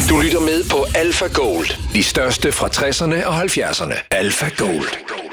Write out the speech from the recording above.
Du lytter med på Alpha Gold. De største fra 60'erne og 70'erne. Alpha Gold.